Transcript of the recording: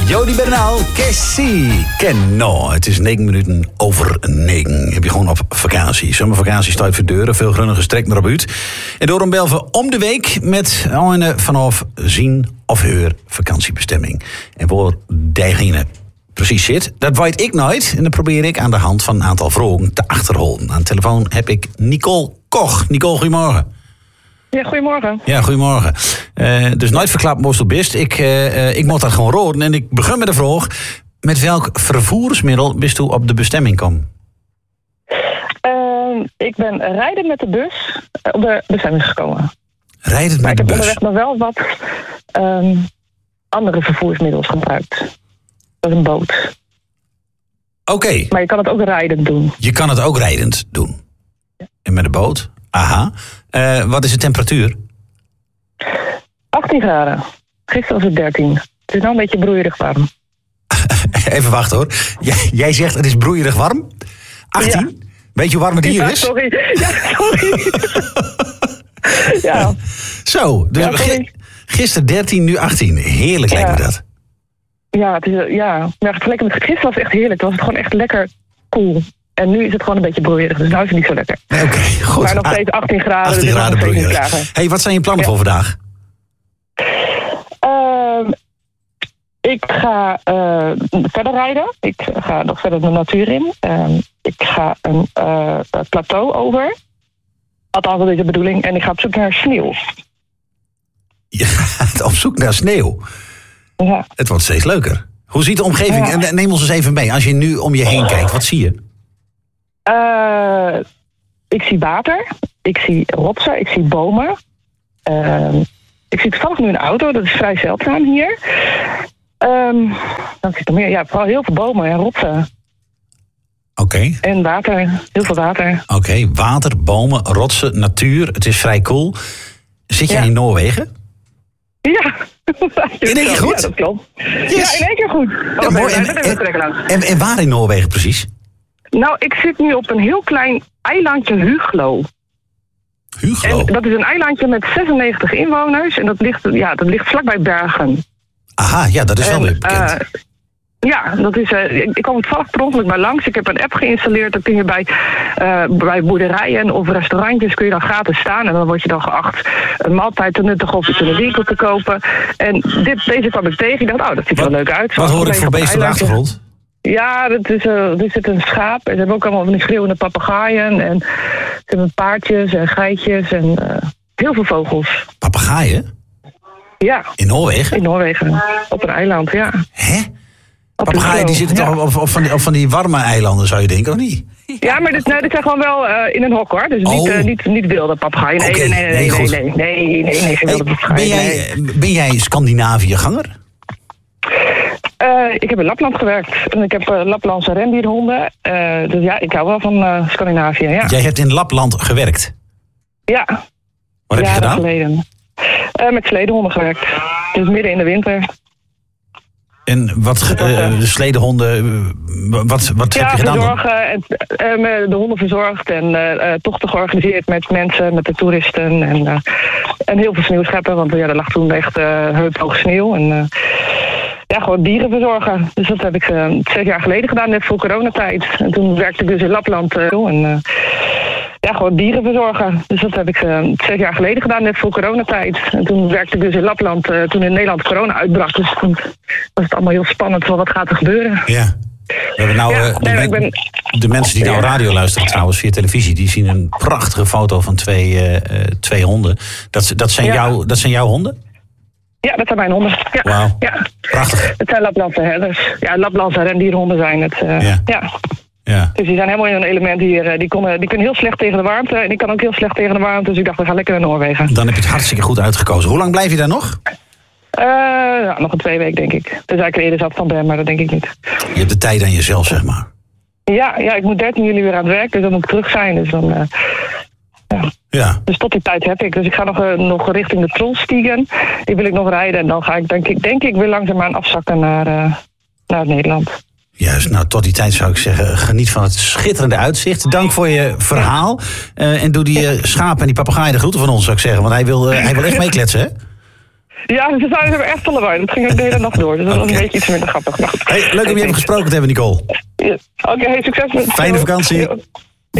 Jody Bernal, Cassie. Kenno. Het is 9 minuten over 9. Heb je gewoon op vakantie. Zomervakantie staat voor deuren. Veel grunnige strek naar op uit. En door een belven om de week met vanaf zien of heur vakantiebestemming. En voor diegene precies zit, dat weet ik nooit. En dan probeer ik aan de hand van een aantal vragen te achterhalen. Aan de telefoon heb ik Nicole Koch. Nicole, goedemorgen. Ja, goedemorgen. Ja, goedemorgen. Dus nooit verklapt moest op best. Ik moet dat gewoon roden. En ik begin met de vraag: met welk vervoersmiddel bist u op de bestemming komen? Ik ben rijden met de bus op de bestemming gekomen. Rijden met de bus? Ik heb onderweg nog wel wat andere vervoersmiddels gebruikt. Dat is een boot. Oké. Maar je kan het ook rijdend doen. Je kan het ook rijdend doen. Ja. En met een boot? Aha. Wat is de temperatuur? 18 graden. Gisteren was het 13. Het is nou een beetje broeierig warm. Even wachten hoor. Jij zegt het is broeierig warm? 18? Ja. Weet je hoe warm het hier is? Sorry. Ja, sorry. Ja. Zo, dus gisteren 13, nu 18. Heerlijk lijkt me dat. Ja, het is, vergeleken met gisteren was het echt heerlijk. Het was gewoon echt lekker koel. En nu is het gewoon een beetje broeierig, dus nu is het niet zo lekker. Oké, goed. Maar nog steeds 18 graden. 18 graden broeierig. Hey, wat zijn je plannen voor vandaag? Ik ga verder rijden. Ik ga nog verder de natuur in. Ik ga een plateau over. Althans, dat is de bedoeling. En ik ga op zoek naar sneeuw. Je gaat op zoek naar sneeuw? Ja. Het wordt steeds leuker. Hoe ziet de omgeving? Ja. Neem ons eens even mee. Als je nu om je heen kijkt, wat zie je? Ik zie water. Ik zie rotsen. Ik zie bomen. Ik zie toevallig nu een auto. Dat is vrij zeldzaam hier. Dan zie ik er meer. Ja, vooral heel veel bomen en rotsen. Oké. En water. Heel veel water. Oké, water, bomen, rotsen, natuur. Het is vrij cool. Zit jij in Noorwegen? Ja. In één keer goed? Ja, dat klopt. Yes. Ja, in één keer goed. Ja, mooi. En waar in Noorwegen precies? Nou, ik zit nu op een heel klein eilandje Huglo. Huglo? En dat is een eilandje met 96 inwoners. En dat ligt vlakbij Bergen. Aha, ja, dat is wel weer bekend. Ja, dat is. Ik kwam het toevallig per ongeluk bij langs. Ik heb een app geïnstalleerd. Dan kun je bij boerderijen of restaurantjes kun je dan gratis staan. En dan word je dan geacht een maaltijd te nuttigen of iets in de winkel te kopen. En deze kwam ik tegen. Ik dacht, dat ziet er wel leuk uit. Wat hoor ik voor beesten op de achtergrond? Ja, er zit een schaap. En ze hebben ook allemaal van die schreeuwende papegaaien. En ze hebben paardjes en geitjes en heel veel vogels. Papegaaien? Ja. In Noorwegen? In Noorwegen. Op een eiland, ja. Hè? Papegaaien die zitten toch op van die warme eilanden, zou je denken, of niet? Ja, maar dit zijn gewoon wel in een hok, hoor. Dus niet wilde papegaaien. Nee, goed. Geen wilde papegaaien. Ben jij Scandinavië-ganger? Ik heb in Lapland gewerkt. En ik heb Laplandse rendierhonden. Dus ja, ik hou wel van Scandinavië, ja. Jij hebt in Lapland gewerkt? Ja. Wat heb je gedaan? Geleden. Met sledehonden gewerkt. Dus midden in de winter. En wat de sledehonden, wat heb je gedaan verzorgen, de honden verzorgd en tochten georganiseerd met mensen, met de toeristen. En heel veel sneeuw scheppen, want er lag toen echt heuphoog sneeuw. En gewoon dieren verzorgen. Dus dat heb ik 6 jaar geleden gedaan, net voor coronatijd. En toen werkte ik dus in Lapland. Gewoon dieren verzorgen. Dus dat heb ik 6 jaar geleden gedaan, net voor coronatijd. En toen werkte ik dus in Lapland, toen in Nederland corona uitbrak. Dus toen was het allemaal heel spannend van wat gaat er gebeuren. Ja. We hebben nou, de mensen die nou radio luisteren trouwens via televisie, die zien een prachtige foto van twee honden. Dat zijn jouw honden? Ja, dat zijn mijn honden. Ja. Wauw, ja. Prachtig. Het zijn Laplandse herders. Ja, Laplandse rendierhonden zijn het. Ja. Dus die zijn helemaal in een element hier. Die kunnen heel slecht tegen de warmte. En ik kan ook heel slecht tegen de warmte. Dus ik dacht, we gaan lekker naar Noorwegen. Dan heb je het hartstikke goed uitgekozen. Hoe lang blijf je daar nog? Nog een 2 weken, denk ik. Dus ik eerder zat van ben, maar dat denk ik niet. Je hebt de tijd aan jezelf, zeg maar. Ja, ik moet 13 juli weer aan het werk. Dus dan moet ik terug zijn. Dus dan... Ja. Dus tot die tijd heb ik. Dus ik ga nog richting de Trollstigen. Die wil ik nog rijden. En dan ga ik denk ik weer langzaamaan afzakken naar Nederland. Juist, nou tot die tijd zou ik zeggen, geniet van het schitterende uitzicht. Dank voor je verhaal. En doe die schaap en die papegaai de groeten van ons, zou ik zeggen. Want hij wil echt meekletsen, hè? Ja, ze hebben echt volle warm. Dat ging ook de hele nacht door. Dus dat was een beetje iets minder grappig. Hey, leuk om je even gesproken te hebben, Nicole. Ja. Oké, succes met... Fijne vakantie.